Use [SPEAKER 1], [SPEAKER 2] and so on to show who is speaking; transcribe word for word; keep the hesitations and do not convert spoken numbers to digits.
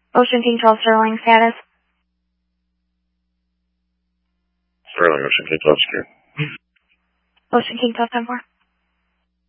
[SPEAKER 1] Ocean King twelve Sterling status.
[SPEAKER 2] Sterling, Ocean King twelve secure.
[SPEAKER 1] Ocean King twelve ten four.